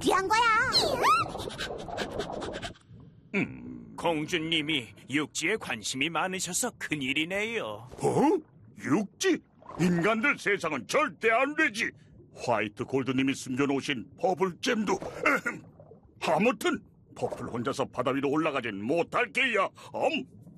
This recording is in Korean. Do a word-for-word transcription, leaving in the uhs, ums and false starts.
어디 한 거야? 음, 공주님이 육지에 관심이 많으셔서 큰일이네요. 어? 육지? 인간들 세상은 절대 안 되지. 화이트 골드님이 숨겨놓으신 버블잼도 에헴. 아무튼 버플 혼자서 바다 위로 올라가진 못할 게야. 엄.